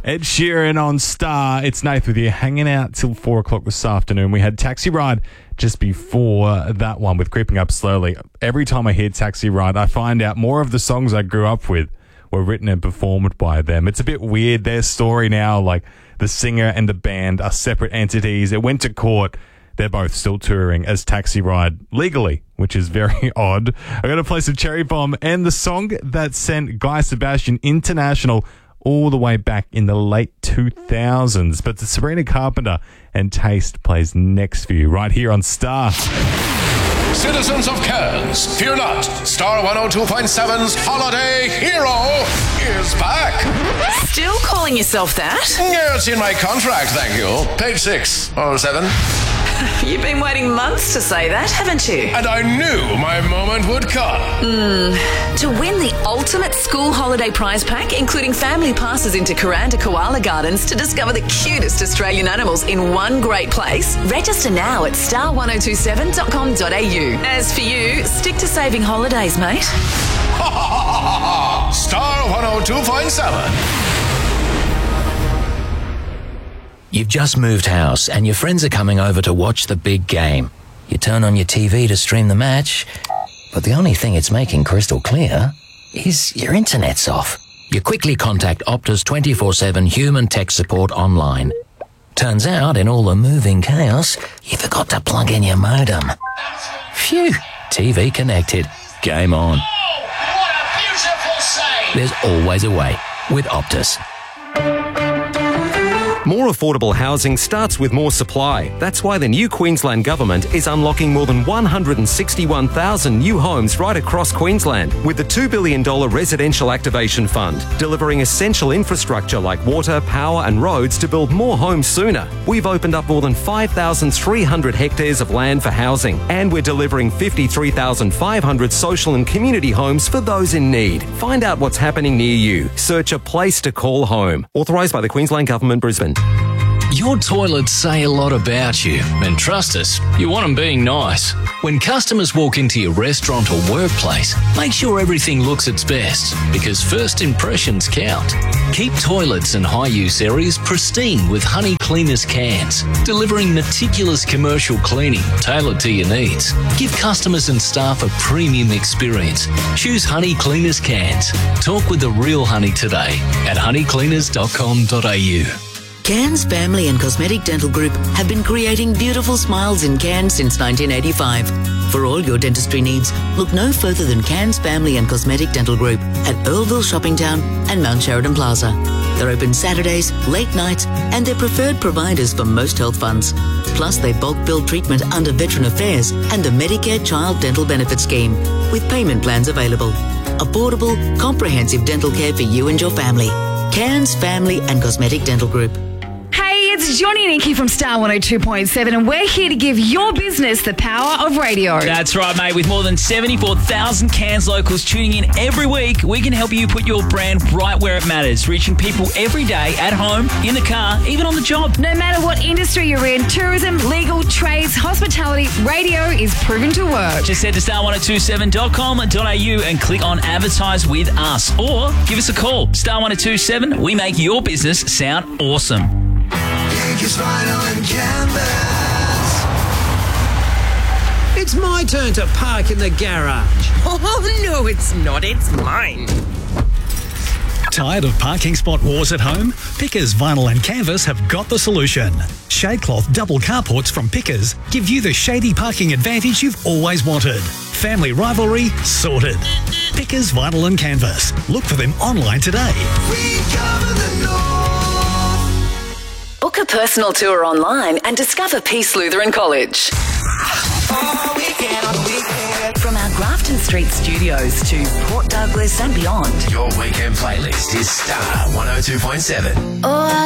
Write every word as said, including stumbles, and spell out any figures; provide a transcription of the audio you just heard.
Ed Sheeran on Star. It's Nath with you, hanging out till four o'clock this afternoon. We had Taxi Ride just before that one with Creeping Up Slowly. Every time I hear Taxi Ride, I find out more of the songs I grew up with were written and performed by them. It's a bit weird, their story now, like the singer and the band are separate entities. It went to court. They're both still touring as Taxi Ride legally, which is very odd. I'm going to play some Cherry Bomb and the song that sent Guy Sebastian international all the way back in the late two thousands. But the Sabrina Carpenter and Taste plays next for you right here on Star. Citizens of Cairns, fear not. Star one oh two point seven's Holiday Hero is back. Still calling yourself that? Yeah, it's in my contract, thank you. Page six or seven. You've been waiting months to say that, haven't you? And I knew my moment would come. Mm. To win the ultimate school holiday prize pack, including family passes into Kuranda Koala Gardens to discover the cutest Australian animals in one great place, register now at star one oh two seven dot com dot a u. As for you, stick to saving holidays, mate. Ha ha ha ha ha! Star one oh two point seven. You've just moved house and your friends are coming over to watch the big game. You turn on your T V to stream the match, but the only thing it's making crystal clear is your internet's off. You quickly contact Optus twenty-four seven human tech support online. Turns out, in all the moving chaos, you forgot to plug in your modem. Phew, T V connected. Game on. Oh, what a beautiful save! There's always a way with Optus. More affordable housing starts with more supply. That's why the new Queensland Government is unlocking more than one hundred sixty-one thousand new homes right across Queensland with the two billion dollars Residential Activation Fund, delivering essential infrastructure like water, power and roads to build more homes sooner. We've opened up more than five thousand three hundred hectares of land for housing, and we're delivering fifty-three thousand five hundred social and community homes for those in need. Find out what's happening near you. Search a place to call home. Authorised by the Queensland Government, Brisbane. Your toilets say a lot about you, and trust us, you want them being nice. When customers walk into your restaurant or workplace, make sure everything looks its best, because first impressions count. Keep toilets and high-use areas pristine with Honey Cleaners cans, delivering meticulous commercial cleaning tailored to your needs. Give customers and staff a premium experience. Choose Honey Cleaners cans. Talk with the real honey today at honey cleaners dot com dot a u. Cairns Family and Cosmetic Dental Group have been creating beautiful smiles in Cairns since nineteen eighty-five. For all your dentistry needs, look no further than Cairns Family and Cosmetic Dental Group at Earlville Shopping Town and Mount Sheridan Plaza. They're open Saturdays, late nights, and they're preferred providers for most health funds. Plus, they bulk bill treatment under Veteran Affairs and the Medicare Child Dental Benefit Scheme, with payment plans available. Affordable, comprehensive dental care for you and your family. Cairns Family and Cosmetic Dental Group. It's Johnny and Inky from Star one oh two point seven, and we're here to give your business the power of radio. That's right, mate. With more than seventy-four thousand Cairns locals tuning in every week, we can help you put your brand right where it matters, reaching people every day, at home, in the car, even on the job. No matter what industry you're in, tourism, legal, trades, hospitality, radio is proven to work. Just head to star one oh two seven dot com dot a u and click on Advertise with Us, or give us a call. Star one oh two seven, we make your business sound awesome. It's my turn to park in the garage. Oh, no, it's not. It's mine. Tired of parking spot wars at home? Pickers Vinyl and Canvas have got the solution. Shadecloth double carports from Pickers give you the shady parking advantage you've always wanted. Family rivalry sorted. Pickers Vinyl and Canvas. Look for them online today. We cover the north. Book a personal tour online and discover Peace Lutheran College. Oh, weekend on the weekend. From our Grafton Street studios to Port Douglas and beyond. Your weekend playlist is Star one oh two point seven. Oh,